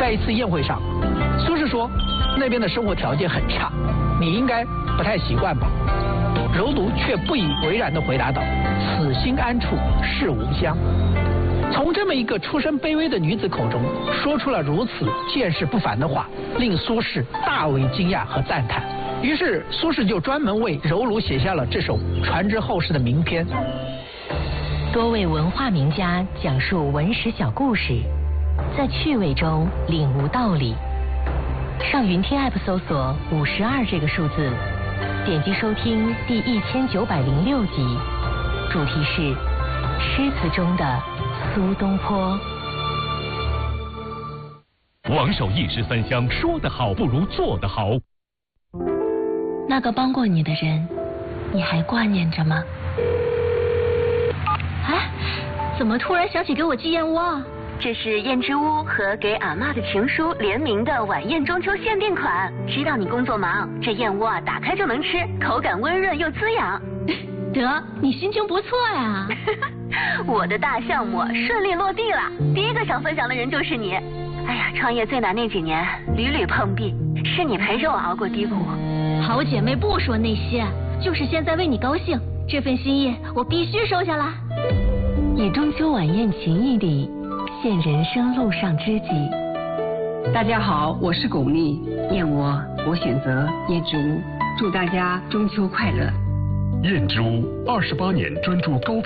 在一次宴会上，苏轼说那边的生活条件很差，你应该不太习惯吧？柔奴却不以为然地回答道：“此心安处是吾乡。”从这么一个出身卑微的女子口中说出了如此见识不凡的话，令苏轼大为惊讶和赞叹。于是苏轼就专门为柔奴写下了这首传之后世的名篇。 多位文化名家讲述文史小故事，在趣味中领悟道理。上云听 App 搜索52这个数字，点击收听第1906集，主题是诗词中的苏东坡。 王守一诗三香，说得好不如做得好。 那个帮过你的人，你还挂念着吗？哎，怎么突然想起给我寄燕窝啊？ 这是燕之屋和给阿嬷的情书联名的晚宴中秋限定款。知道你工作忙，这燕窝啊打开就能吃，口感温润又滋养。 得，你心情不错呀。 我的大项目顺利落地了，第一个想分享的人就是你。哎呀，创业最难那几年，屡屡碰壁，是你陪着我熬过低谷。 好姐妹不说那些，就是现在为你高兴，这份心意我必须收下啦。以中秋晚宴情谊里现人生路上知己。 大家好，我是巩俐，燕窝我选择燕之屋，祝大家中秋快乐。 燕之屋28年专注高品